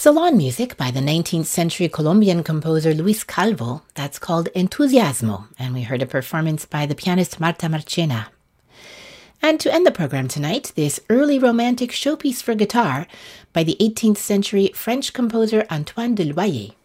Salon music by the 19th century Colombian composer Luis Calvo, that's called Entusiasmo, and we heard a performance by the pianist Marta Marchena. And to end the program tonight, this early romantic showpiece for guitar by the 18th century French composer Antoine de Loyer.